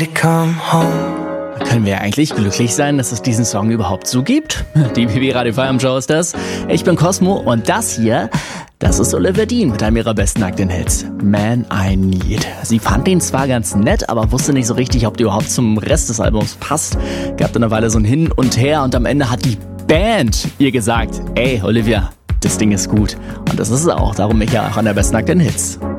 Come home. Können wir eigentlich glücklich sein, dass es diesen Song überhaupt so gibt? Die BB Radio Feierabend Show ist das. Ich bin Cosmo und das hier, das ist Olivia Dean mit einem ihrer besten nackten Hits, Man I Need. Sie fand den zwar ganz nett, aber wusste nicht so richtig, ob der überhaupt zum Rest des Albums passt. Gab dann eine Weile so ein Hin und Her und am Ende hat die Band ihr gesagt, ey Olivia, das Ding ist gut. Und das ist es auch, darum ich ja auch an der besten nackten Hits.